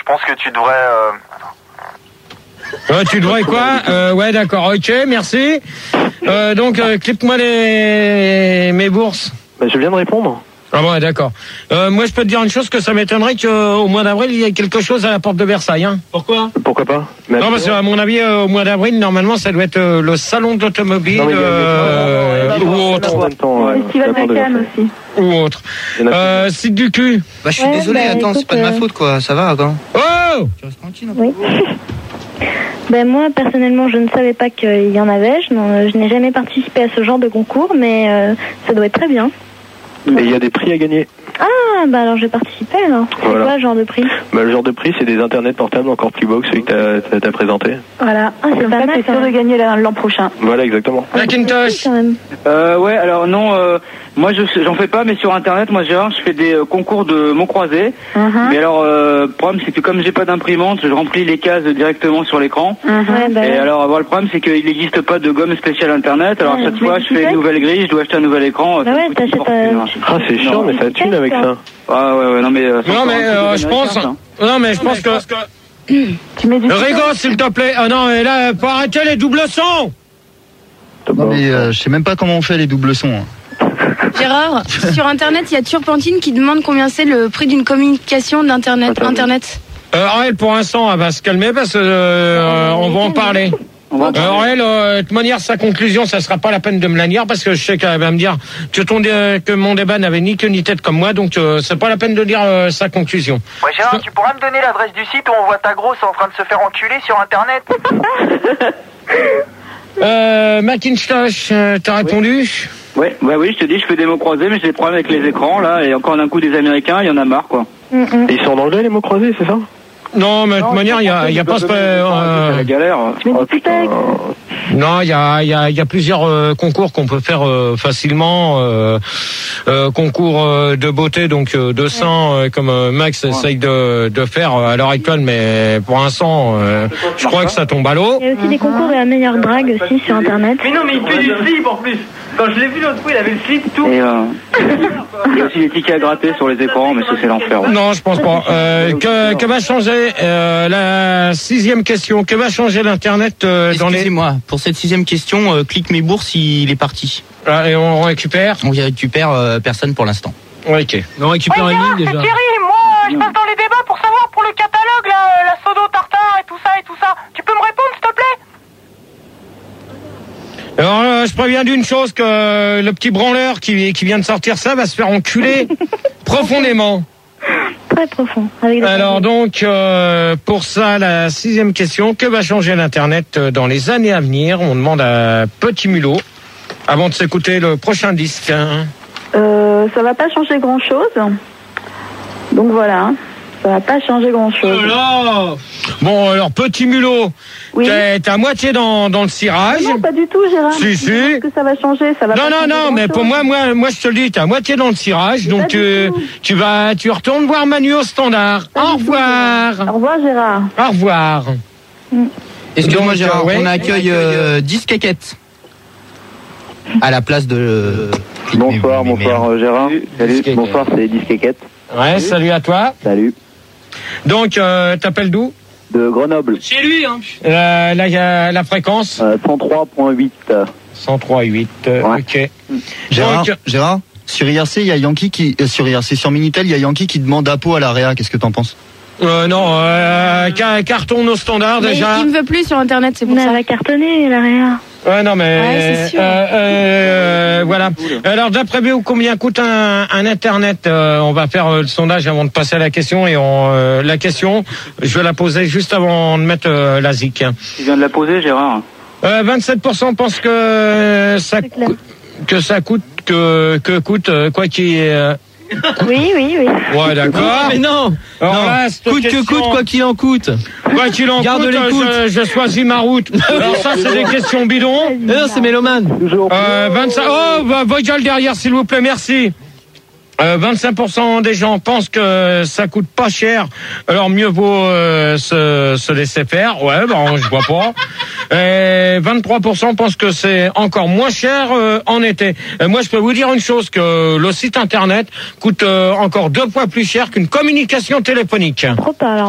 je pense que tu devrais... Tu devrais quoi? Ouais, d'accord, ok, merci. Donc, clique-moi mes bourses. Bah, je viens de répondre. Ah ouais, d'accord. Moi, je peux te dire une chose, que ça m'étonnerait qu'au mois d'avril, il y ait quelque chose à la porte de Versailles. Hein. Pourquoi? Pourquoi pas? Non, parce qu'à mon avis, au mois d'avril, normalement, ça doit être le salon d'automobile ou autre. Festival de Cannes aussi. Ou autre. Site du cul. Bah, je suis désolé, attends, c'est pas de ma faute, quoi. Ça va, quoi. Oh! Tu restes tranquille, hein. Oui. Ben moi, personnellement, je ne savais pas qu'il y en avait. Je n'ai jamais participé à ce genre de concours, mais ça doit être très bien. Et il y a des prix à gagner. Ah, bah alors je vais participer alors. C'est quoi le genre de prix? Bah, le genre de prix, c'est des internets portables encore plus beaux que celui que t'as présenté. Voilà. Ah, c'est pas mal. T'es sûr de gagner l'an prochain. Voilà, exactement. Macintosh. Ouais, alors non, moi j'en fais pas, mais sur internet, moi Gérard, je fais des concours de mots croisés. Mais alors, le problème c'est que comme j'ai pas d'imprimante, je remplis les cases directement sur l'écran. Et alors, le problème c'est qu'il n'existe pas de gomme spéciale internet. Alors à chaque fois, je fais une nouvelle grille, je dois acheter un nouvel écran. Bah ouais, t'achètes Ah, c'est chiant, mais ça thune avec ça. Ah ouais, non mais... je pense... Non, mais je pense que... Tu mets du... Rigole, s'il te plaît. Ah non, mais là, faut arrêter les doubles sons. Non, mais je sais même pas comment on fait les doubles sons. Hein. Gérard, sur internet, il y a Turpentine qui demande combien c'est le prix d'une communication d'internet. Ariel, pour l'instant, elle va se calmer parce que on va en parler. Ariel, de toute manière, sa conclusion, ça sera pas la peine de me la dire parce que je sais qu'elle va me dire que mon débat n'avait ni queue ni tête comme moi, donc c'est pas la peine de dire sa conclusion. Ouais, Gérard, tu pourras me donner l'adresse du site où on voit ta grosse en train de se faire enculer sur internet? Macintosh, t'as répondu? Ouais, bah oui, je te dis, je fais des mots croisés, mais j'ai des problèmes avec les écrans, là, et encore d'un coup des Américains, il y en a marre, quoi. Et ils sont en anglais, les mots croisés, c'est ça? Non, mais de toute manière, il y a pas c'est la galère. Non, il y a plusieurs concours qu'on peut faire facilement. Concours de beauté, donc de seins, comme Max essaye de faire à l'heure actuelle, mais pour l'instant, je crois que ça tombe à l'eau. Il y a aussi des concours de la meilleure drague aussi sur internet. Mais non, mais il fait du slip en plus. Quand je l'ai vu l'autre fois, il avait le slip tout. Et il y a aussi des tickets à gratter sur les écrans, mais ça c'est l'enfer. Ouais. Non, je pense pas. Que va changer la 6e question? Que va changer l'internet dans les... Excusez-moi, pour cette 6e question, clique mes bourses, il est parti. Et on récupère? On y récupère personne pour l'instant. Ok. On récupère une ligne déjà. C'est Thierry, moi je passe dans les débats pour savoir pour le catalogue, la sodo tartare et tout ça. Tu peux me répondre s'il te plaît? Alors, je préviens d'une chose, que le petit branleur qui vient de sortir ça va se faire enculer profondément. Très profond. Alors donc, pour ça, la 6e question, que va changer l'Internet dans les années à venir? On demande à Petit Mulot, avant de s'écouter le prochain disque. Hein. Ça va pas changer grand-chose. Donc voilà, ça va pas changer grand-chose. Oh là! Bon, alors, Petit Mulot, oui. T'es à moitié dans le cirage. Non, pas du tout, Gérard. Si. Est-ce que ça va changer? Ça va non, mais pour moi, je te le dis, t'es à moitié dans le cirage, donc tu retournes voir Manu au standard. Au revoir. Au revoir, Gérard. Au revoir. Excuse-moi, Gérard, on accueille Disquequette à la place de... Bonsoir Gérard. Salut, bonsoir, c'est Disquequette. Ouais, salut à toi. Salut. Donc, t'appelles d'où? De Grenoble. Chez lui, hein. Là, il y a la fréquence 103.8. 103.8, ok. Gérard, sur IRC, il y a Yankee qui... sur IRC, sur Minitel, il y a Yankee qui demande Apo à la Réa. Qu'est-ce que t'en penses? Non, carton au standard déjà. Il me veut plus sur internet, c'est pour ça. Elle va cartonner, la Réa. Ouais, non, mais... Ouais, c'est sûr. voilà. Alors, d'après vous, combien coûte un Internet? On va faire le sondage avant de passer à la question. Et la question, je vais la poser juste avant de mettre la ZIC. Tu viens de la poser, Gérard? 27% pensent que ça coûte, quoi qu'il... Oui. Ouais, d'accord. Mais non. Alors là, coûte que coûte, quoi qu'il en coûte. Quoi qu'il en Garde coûte, je choisis ma route. Alors ça, c'est des questions bidons. Non, c'est mélomane. 25. Oh, Voyal derrière, s'il vous plaît, merci. 25% des gens pensent que ça coûte pas cher, alors mieux vaut se laisser faire. Ouais, je vois pas. Et 23% pensent que c'est encore moins cher en été. Et moi, je peux vous dire une chose, que le site internet coûte encore 2 fois plus cher qu'une communication téléphonique. Trop pas, alors.